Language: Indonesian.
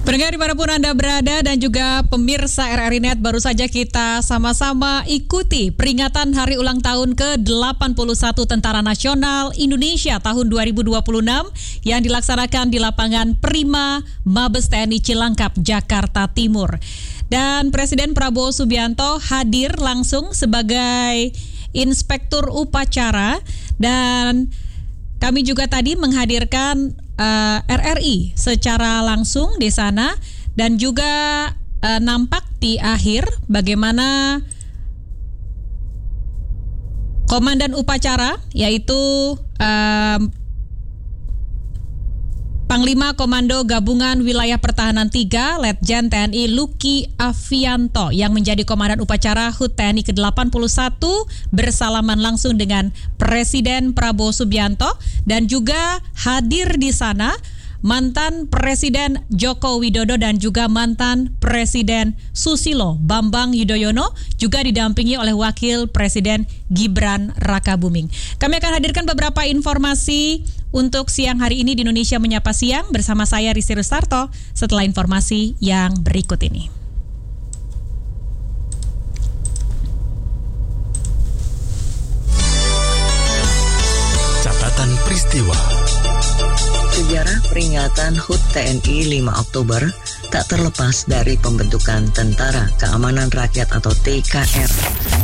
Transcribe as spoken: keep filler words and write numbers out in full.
Pendengar dimanapun Anda berada dan juga pemirsa R R I Net, baru saja kita sama-sama ikuti peringatan hari ulang tahun ke delapan puluh satu Tentara Nasional Indonesia tahun dua ribu dua puluh enam yang dilaksanakan di lapangan Prima Mabes T N I Cilangkap, Jakarta Timur. Dan Presiden Prabowo Subianto hadir langsung sebagai inspektur upacara, dan kami juga tadi menghadirkan uh, R R I secara langsung di sana, dan juga uh, nampak di akhir bagaimana komandan upacara, yaitu uh, Panglima Komando Gabungan Wilayah Pertahanan tiga, Letjen T N I Luki Avianto, yang menjadi komandan upacara H U T T N I ke delapan puluh satu, bersalaman langsung dengan Presiden Prabowo Subianto, dan juga hadir di sana mantan Presiden Joko Widodo dan juga mantan Presiden Susilo Bambang Yudhoyono, juga didampingi oleh Wakil Presiden Gibran Rakabuming. Kami akan hadirkan beberapa informasi untuk siang hari ini di Indonesia Menyapa Siang bersama saya Rizky Rustarto setelah informasi yang berikut ini. Catatan peristiwa. Sejarah peringatan H U T T N I lima Oktober tak terlepas dari pembentukan Tentara Keamanan Rakyat atau T K R.